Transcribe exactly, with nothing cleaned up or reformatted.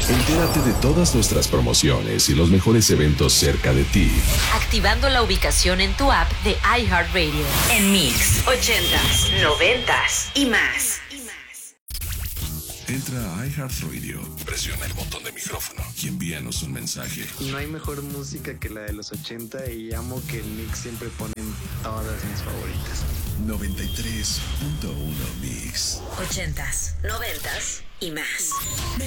Entérate de todas nuestras promociones y los mejores eventos cerca de ti, activando la ubicación en tu app de iHeartRadio. En Mix ochentas, noventas y más. Entra a iHeartRadio, presiona el botón de micrófono y envíanos un mensaje. No hay mejor música que la de los ochenta y amo que el Mix siempre ponen todas mis favoritas. noventa y tres punto uno Mix. Ochentas, noventas y más.